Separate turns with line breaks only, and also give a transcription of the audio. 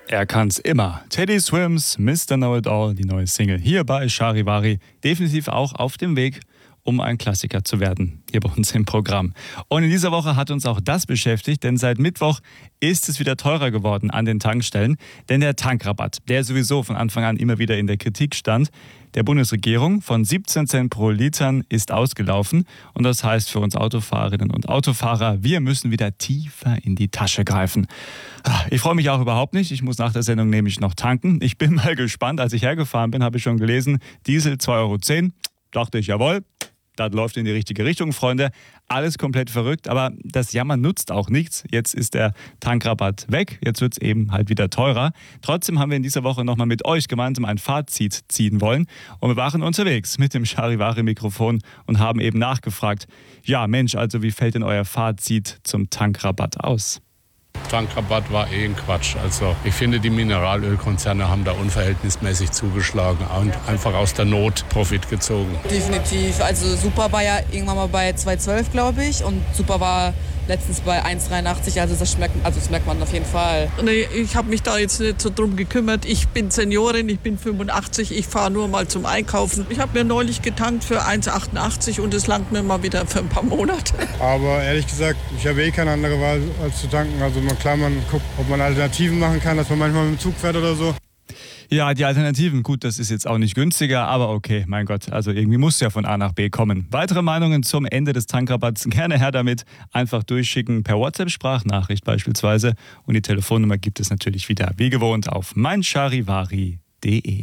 Er kann's immer. Teddy Swims, Mr. Know-It-All, die neue Single hier bei Charivari. Definitiv auch auf dem Weg, um ein Klassiker zu werden, hier bei uns im Programm. Und in dieser Woche hat uns auch das beschäftigt, denn seit Mittwoch ist es wieder teurer geworden an den Tankstellen. Denn der Tankrabatt, der sowieso von Anfang an immer wieder in der Kritik stand, der Bundesregierung von 17 Cent pro Litern ist ausgelaufen. Und das heißt für uns Autofahrerinnen und Autofahrer, wir müssen wieder tiefer in die Tasche greifen. Ich freue mich auch überhaupt nicht. Ich muss nach der Sendung nämlich noch tanken. Ich bin mal gespannt. Als ich hergefahren bin, habe ich schon gelesen, Diesel 2,10 €. Dachte ich, jawohl. Das läuft in die richtige Richtung, Freunde. Alles komplett verrückt, aber das Jammern nutzt auch nichts. Jetzt ist der Tankrabatt weg, jetzt wird es eben halt wieder teurer. Trotzdem haben wir in dieser Woche nochmal mit euch gemeinsam ein Fazit ziehen wollen. Und wir waren unterwegs mit dem Charivari-Mikrofon und haben eben nachgefragt, ja Mensch, also wie fällt denn euer Fazit zum Tankrabatt aus?
Tankrabatt war ein Quatsch. Also ich finde, die Mineralölkonzerne haben da unverhältnismäßig zugeschlagen und einfach aus der Not Profit gezogen.
Definitiv. Also Super war ja irgendwann mal bei 2,12, glaube ich. Und Super war letztens bei 1,83. Also das merkt man auf jeden Fall.
Nee, ich habe mich da jetzt nicht so drum gekümmert. Ich bin Seniorin, ich bin 85. Ich fahre nur mal zum Einkaufen. Ich habe mir neulich getankt für 1,88 und es langt mir mal wieder für ein paar Monate.
Aber ehrlich gesagt, ich habe keine andere Wahl als zu tanken. Also klar, man guckt, ob man Alternativen machen kann, dass man manchmal mit dem Zug fährt oder so.
Ja, die Alternativen, gut, das ist jetzt auch nicht günstiger, aber okay, mein Gott, also irgendwie muss ja von A nach B kommen. Weitere Meinungen zum Ende des Tankrabatts, gerne her damit, einfach durchschicken per WhatsApp-Sprachnachricht beispielsweise und die Telefonnummer gibt es natürlich wieder wie gewohnt auf meincharivari.de.